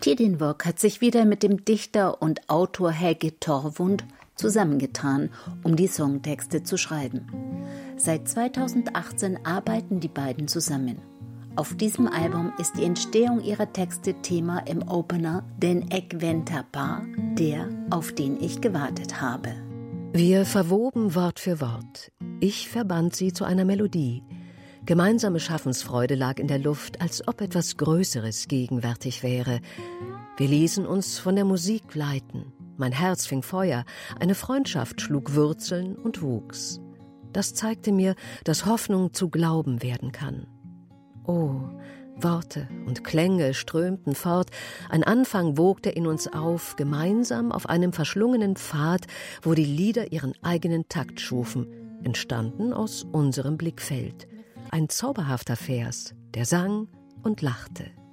Tidinwok hat sich wieder mit dem Dichter und Autor Helge Torvund zusammengetan, um die Songtexte zu schreiben. Seit 2018 arbeiten die beiden zusammen. Auf diesem Album ist die Entstehung ihrer Texte Thema im Opener Den Ek Venter Pa, der, auf den ich gewartet habe. Wir verwoben Wort für Wort. Ich verband sie zu einer Melodie. Gemeinsame Schaffensfreude lag in der Luft, als ob etwas Größeres gegenwärtig wäre. Wir ließen uns von der Musik leiten. Mein Herz fing Feuer, eine Freundschaft schlug Wurzeln und wuchs. Das zeigte mir, dass Hoffnung zu Glauben werden kann. Oh, Worte und Klänge strömten fort, ein Anfang wogte in uns auf, gemeinsam auf einem verschlungenen Pfad, wo die Lieder ihren eigenen Takt schufen, entstanden aus unserem Blickfeld. Ein zauberhafter Vers, der sang und lachte.